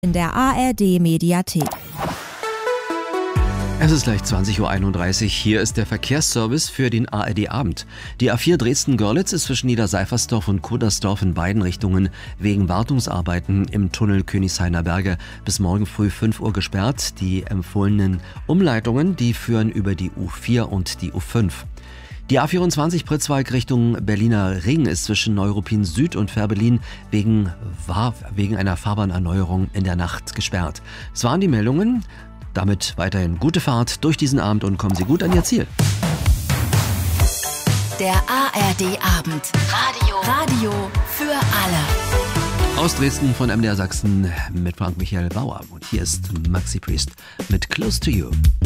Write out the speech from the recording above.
in der ARD-Mediathek. Es ist gleich 20.31 Uhr. Hier ist der Verkehrsservice für den ARD-Abend. Die A4 Dresden-Görlitz ist zwischen Niederseifersdorf und Kudersdorf in beiden Richtungen wegen Wartungsarbeiten im Tunnel Königshainer Berge bis morgen früh 5 Uhr gesperrt. Die empfohlenen Umleitungen, die führen über die U4 und die U5. Die A24 Pritzwalk Richtung Berliner Ring ist zwischen Neuruppin Süd und Fährberlin wegen einer Fahrbahnerneuerung in der Nacht gesperrt. Es waren die Meldungen. Damit weiterhin gute Fahrt durch diesen Abend und kommen Sie gut an Ihr Ziel. Der ARD-Abend. Radio für alle. Aus Dresden von MDR Sachsen mit Frank Michael Bauer. Und hier ist Maxi Priest mit Close to You.